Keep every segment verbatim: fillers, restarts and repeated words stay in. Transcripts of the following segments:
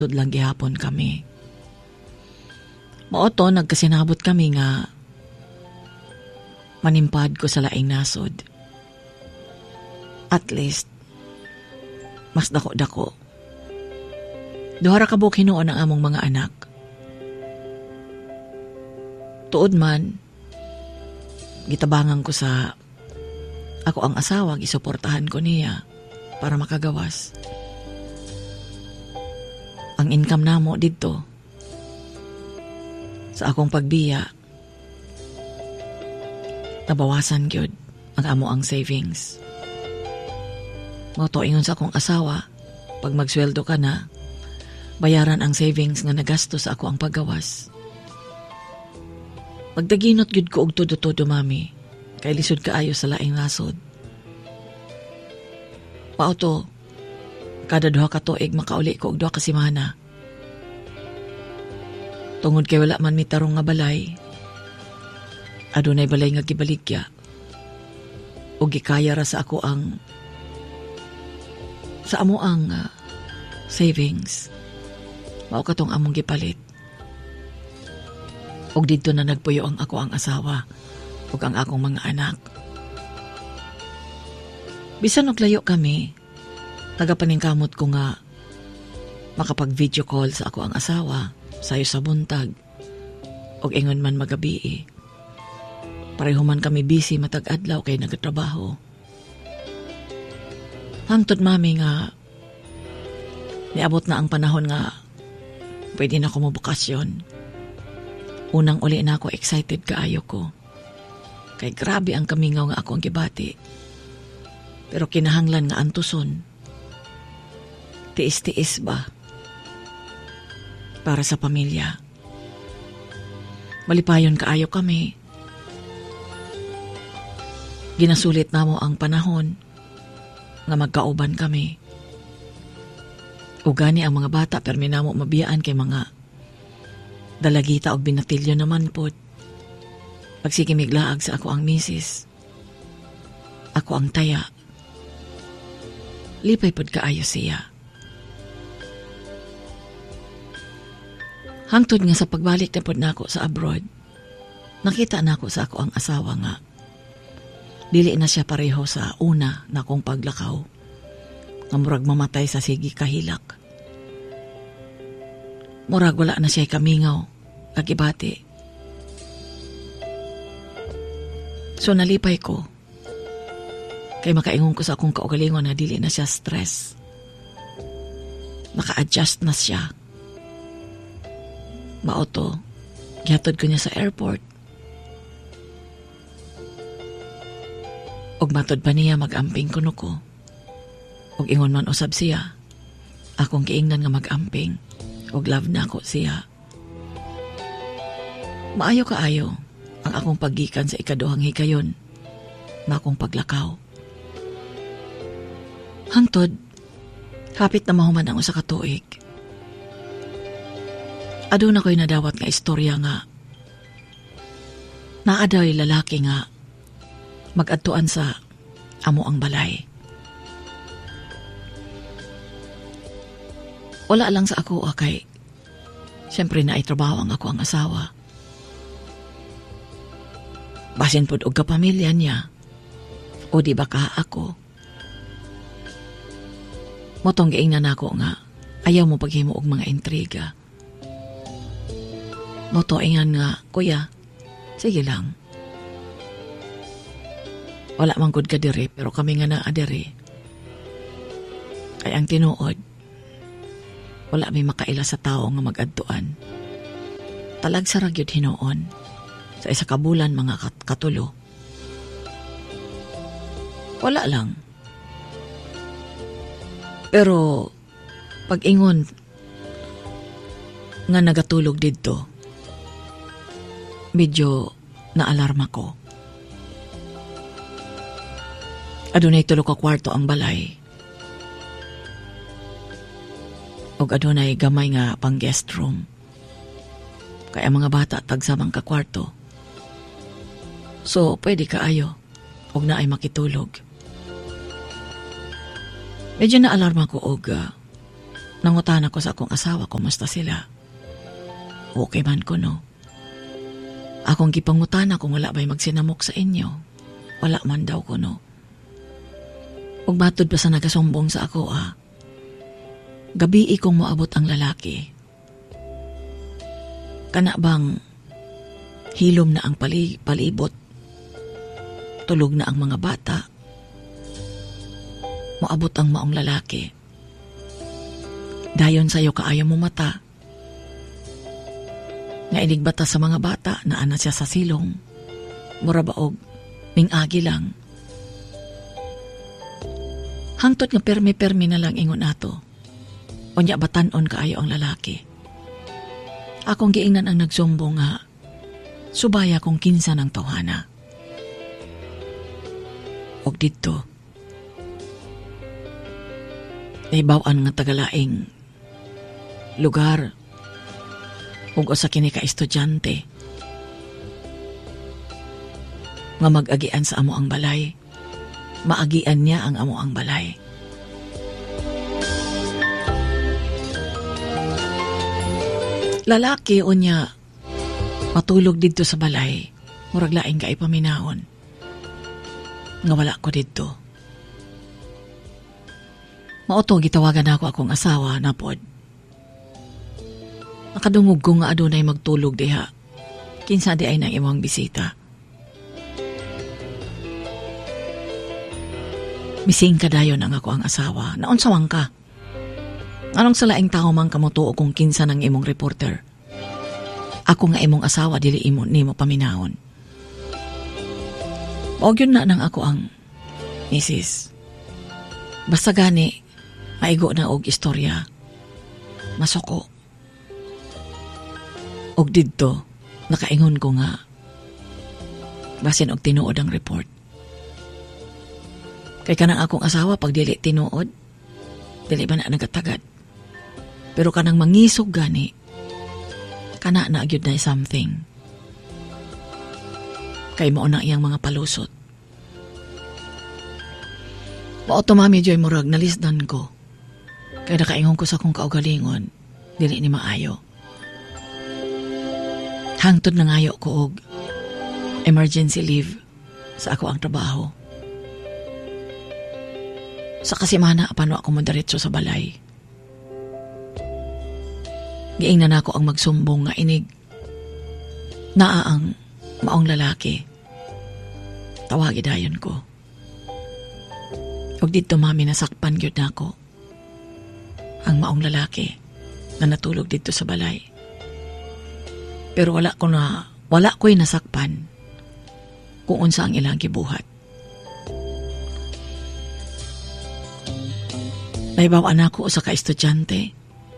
lang gihapon kami. Maoto nagkasinabot kami nga manimpad ko sa laing nasod. At least mas dako-dako. Duhara ka buok hinuon ang among mga anak. Tuod man, gitabangan ko sa ako ang asawa, gisuportahan ko niya para makagawas. Ang income namo dito sa akong pagbiya, nabawasan gyud ang amo ang savings. Moto ingon sa akong asawa, pag magsweldo ka na, bayaran ang savings nga nagasto sa ako ang paggawas. Pagdaginot gyud ko og todo-todo mami, kay lisod kaayo sa laing nasod. Pauto, kada duha ka tuig makauli ko og duha ka semana. Tungod kay wala man mitarong nga balay, adunay balay nga gibaligya. O gikaya ra sa ako ang sa amo ang uh, savings. Mao katong among gipalit. Og dito na nagpuyo ang ako ang asawa ug ang akong mga anak. Bisan og layo kami, tagapaningkamot ko nga makapag-video call sa ako ang asawa sayo sa buntag og ingon man magabi. Pareho man kami busy matag adlaw kay nagatrabaho. Hangtod mami nga niabot na ang panahon nga pwede na ko mabukasyon. Unang uli na ako excited kaayo ko. Kay grabe ang kamingaw nga ako ang gibati. Pero kinahanglan nga antuson. Tiis-tiis ba? Para sa pamilya. Malipayon kaayo kami. Ginasulit na mo ang panahon nga magkauban kami. Ugani ang mga bata permi na mo mabiyaan kay mga dalagita og binatilyo naman po. Pagsikimiglaag sa ako ang misis. Ako ang taya. Lipay pod kaayo siya. Hangtod nga sa pagbalik na pod nako sa abroad, nakita nako sa ako ang asawa nga. Dili na siya pareho sa una na kong paglakaw. Nga murag mamatay sa sige kahilak. Murag wala na siya kamingaw, kagibati. So nalipay ko. Kay makaingon ko sa akong kaugalingon na dili na siya stress. Naka-adjust na siya. Maoto, gihatod ko niya sa airport. Og matod pa niya mag-amping kuno ko. Og ingon man usab siya. Akong kiingnan nga mag-amping. Og love na ako siya. Maayo kaayo ang akong paggikan sa ikaduhang higayon na akong paglakaw. Hangtod, hapit na mahuman ang usa ka tuig. Aduna ko'y nadawat nga istorya nga naadaw lalaki nga mag-adtuan sa amo ang balay. Wala lang sa ako akay. Siyempre na itrabaho ang ako ang asawa. Basin pod og kapamilya niya. O di ba ka ako? Motong giingnan ako nga ayaw mo paghimo og mga intriga. Moto ingan nga, kuya, sige lang. Wala man gud ka diri, pero kami nga naa diri. Kay ang tinuod, wala may makaila sa tao nga mag-adtuan. Talag sa ragyod hinuon, sa isa ka bulan mga kat- katulo. Wala lang. Pero, pag ingon nga nagatulog didto, medyo naalarma ko. Adunay tulo ka kwarto ang balay. Og adunay gamay nga pang guest room. Kaya mga bata tagsamang ka kwarto. So, pwede ka ayo. Og na ay makitulog. Medyo naalarma ko og uh, Nangutan ako sa akong asawa, kumusta sila. Okay man ko, no? Akong gipangutana kung wala ba'y magsinamok sa inyo. Wala man daw ko, no? Ug matod pa sa nagasumbong sa ako, ah. Gabi ikong moabot ang lalaki. Kana bang hilom na ang pali, palibot? Tulog na ang mga bata. Moabot ang maong lalaki. Dayon sa'yo kaayo mo mata. Nainigbata sa mga bata na ana siya sa silong. Mura baog, ming-agi lang. Hangtod nga permi-permi na lang ingon ato. Unya batanon kaayo ang lalaki. Akong giingnan ang nagsumbong nga, subaya kong kinsa ng tawhana. Og dito, naibawan nga tagalaing lugar ug usa kini ka estudyante nga mag-agian sa amo ang balay. Maagian niya ang amo ang balay. Lalaki unya matulog dito sa balay, murag laing kay paminahon nga wala ko dito. Mauto gitawagan ako akong asawa na pod. Nakadungog ko nga adunay magtulog diha. Kinsa di ay nang imong bisita. Mising kadayon ang ako ang asawa. Naunsawang ka. Anong salaing tao man kamutuo kung kinsa ng imong reporter? Ako nga imong asawa dili imo nimo paminahon. Og yun na nang ako ang misis. Basta gani maigo na og istorya. Masuko. Og didto, nakaingon ko nga, basin og tinuod ang report. Kay kanang akong asawa, pag dili tinuod, dili ba na nagatagad. Pero kanang mangisog gani, kana na agyud na something. Kay mao na iyang mga palusot. Mauto mami joy murag nalisdan ko. Kay nakaingon ko sa akong kaugalingon, dili ni maayo. Hangtod na ngayo ko og emergency leave sa ako ang trabaho. Sa kasimana, apano ako madaritso sa balay. Giingnan ako ang magsumbong nga inig. Naa ang maong lalaki. Tawagi dayon ko. Og dito mami nasakpan gyud nako. Ang maong lalaki na natulog dito sa balay. Pero wala ko na, wala ko'y nasakpan kung unsa ang ilang gibuhat. Naibawaan ako sa ka-estudyante.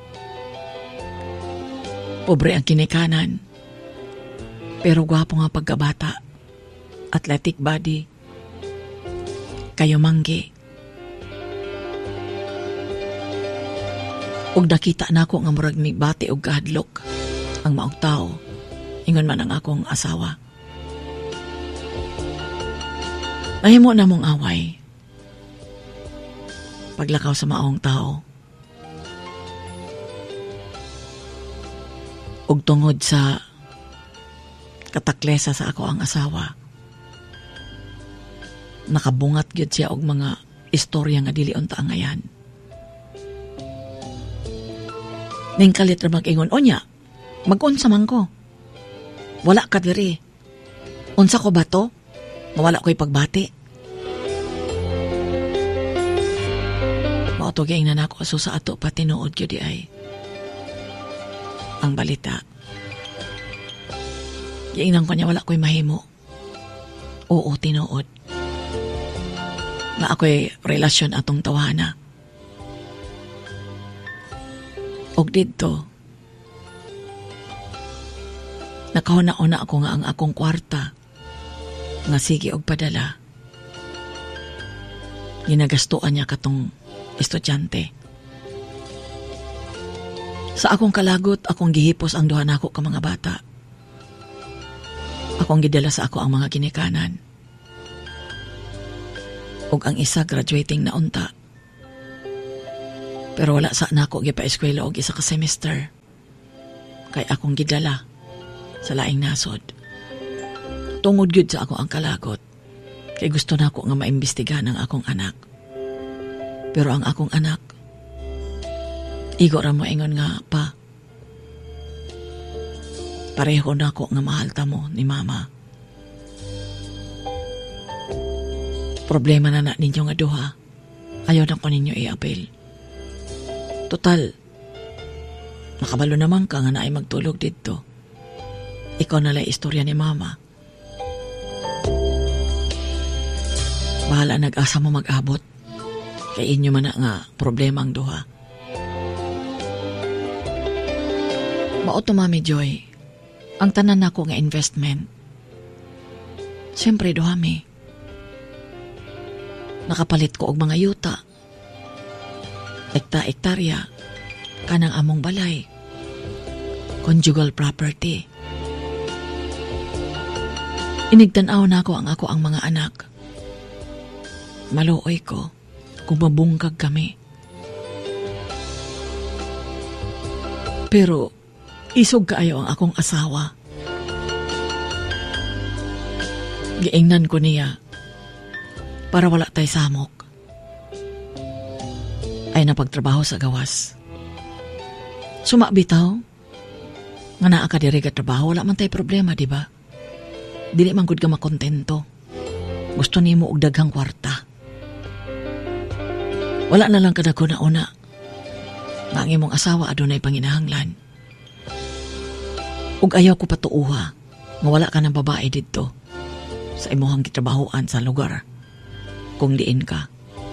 Pobre ang kinikanan. Pero gwapo nga pagkabata. Athletic body. Kayo manggi. Og nakita na ako nga murag ni bati og kahadlok ang maong tao. Ingon man ang akong asawa. Nahimo na mong away. Paglakaw sa maong tao. Ug tungod sa kataklesa sa ako ang asawa. Nakabungat gyud siya og mga istorya nga dili unta angayan. Ning kalit ra mag-ingon, onya, mag-unsa man ko. Wala ka diri. Unsa ko ba to? Mawala ko'y pagbati. Mautugay na nako aso sa ato pati nood yun di ay. Ang balita. Yainang ko niya wala ko'y mahimo. Oo, tinuod. Na ako'y relasyon atong tawana. Og dito, nakahuna-una ako nga ang akong kwarta nga sige og padala. Ginagastuan niya katong estudyante. Sa akong kalagot, akong gihipos ang duha nako ka mga bata. Akong gidala sa ako ang mga ginikanan. Og ang isa graduating na unta. Pero wala sa nako gipa-eskwela og isa ka semester. Kay akong gidala sa laing nasod. Tungod gyud sa ako ang kalagot. Kay gusto nako nga maimbestigahan ang akong anak. Pero ang akong anak, igo ra mo ingon nga, pa, pareho na ako nga mahal ta mo ni mama. Problema na na ninyo nga duha. Ayaw na ko ninyo i-apel. Total, makabalo naman ka nga na ay magtulog dito. Ikaw na lang istorya ni mama. Bahala nag-asa mo mag-abot. Kay inyo man na nga problema ang duha. Maoto, Mami Joy, ang tanan nako nga investment. Siyempre, duhami. Nakapalit ko og mga yuta. Ekta-ektarya, kanang among balay. Conjugal property. Inigtanaw na ako ang ako ang mga anak. Maluoy ko kung mabungkag kami. Pero, isog kaayo ang akong asawa. Giingnan ko niya para wala tay samok. Ay napagtrabaho sa gawas. Sumabitaw nga naa ka diri ka trabaho, wala man tay problema, di ba? Dili man gud ka makontento. Gusto nimo og daghang kwarta. Wala na lang kada ko na una. Nga ang imong asawa adunay panginahanglan. Ug ayaw ko patuuha nga wala ka ng babae dito sa imuhang gitrabahoan sa lugar kung diin ka.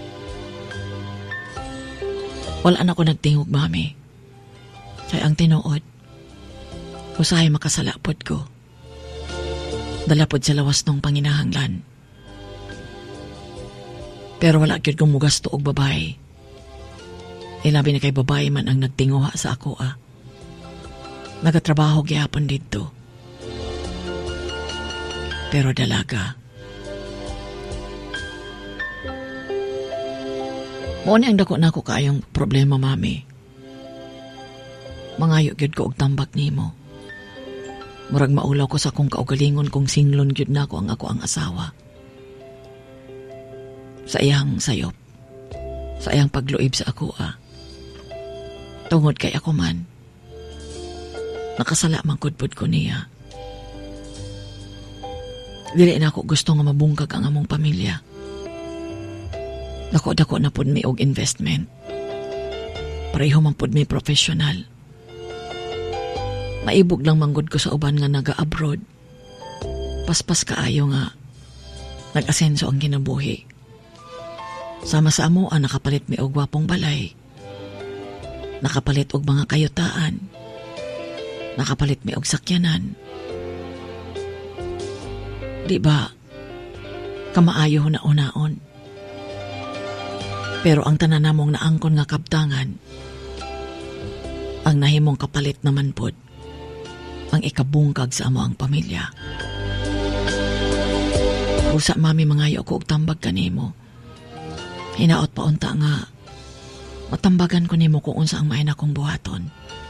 Wala na ko nagtingog, Mami. Kaya ang tinuod, usahay makasalapod ko. Dalapod sa lawas nung panginahanglan. Pero wala gyud kong mugasto og babae. Ilabi na kay babae man ang nagtinguha sa ako, ah. Nagatrabaho gyapon dito. Pero dalaga. Mo ni ang dako nako kaayong problema, Mami. Mangayo gyud ko og tambak nimo. Murag maulaw ko sa akong kaugalingon kung singlon gyud nako ang ako ang asawa. Sa iyang sayop. Sa iyang pagluib sa ako, ah. Tungod kay ako man. Nakasala man kudpud ko niya. Dili na ako gusto nga mabungkag ang among pamilya. Dako-dako na pud mi og investment. Pareho man pud mi professional. Maibog lang manggod ko sa uban nga naga-abroad. Paspas kaayo nga nag-asenso ang kinabuhi. Sama sa amo ang nakapalit mi og gwapong balay. Nakapalit og mga kayutaan. Nakapalit mi og sakyanan. Di ba, kamaayo na unaon. Pero ang tanan namong naangkon nga kabtangan, ang nahimong kapalit naman pod, ang ikabungkag sa amo ang pamilya. Busa, Mami, mangayo ko og tambag kanimo. Hinaot pa unta nga, matambagan ko nimo kung unsa ang maay na kong buhaton.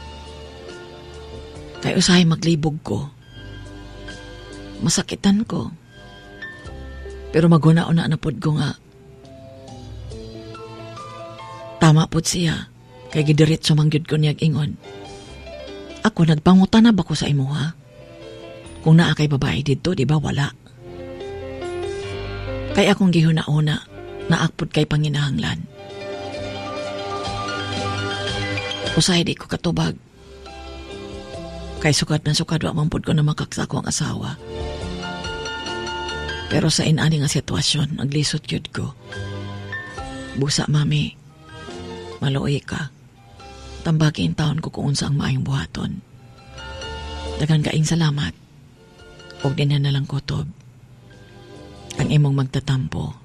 Kay usahay maglibog ko. Masakitan ko. Pero maguna-una na pod ko nga. Tama pod siya. Kay gidiretso mangyud ko niyag ingon. Ako nagpangutan na ba ko sa imo, ha? Kung naa kay babae dito, di ba wala? Kay akong gihuna-una, naakpod kay panginahanglan. Usahay di ko katubag. Kay sukat na sukat wa mampod ko na makaksako ang asawa. Pero sa inani nga sitwasyon, naglisot yun ko. Busa, Mami, maluoy ka. Tambagin taon ko kung unsa ang maayong buhaton. Dagan kaing salamat. Og din na lang kutob. Ang imong magtatampo